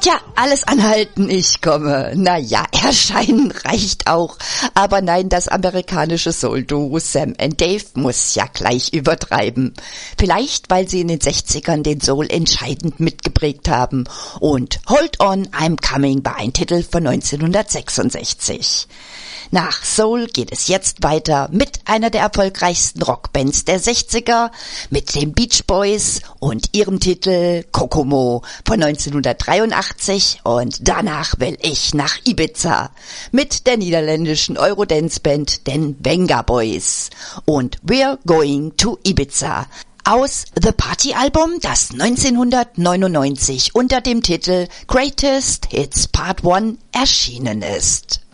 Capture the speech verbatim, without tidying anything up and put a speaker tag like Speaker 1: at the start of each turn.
Speaker 1: Tja, alles anhalten, ich komme. Naja, erscheinen reicht auch. Aber nein, das amerikanische Soul-Duo Sam and Dave muss ja gleich übertreiben. Vielleicht, weil sie in den sechzigern den Soul entscheidend mitgeprägt haben. Und Hold On, I'm Coming war ein Titel von neunzehnhundertsechsundsechzig. Nach Soul geht es jetzt weiter mit einer der erfolgreichsten Rockbands der sechziger, mit den Beach Boys und ihrem Titel Kokomo von neunzehnhundertdreiundachtzig, und danach will ich nach Ibiza mit der niederländischen Eurodance-Band den Venga Boys und We're Going to Ibiza aus The Party Album, das neunzehnhundertneunundneunzig unter dem Titel Greatest Hits Part eins erschienen ist.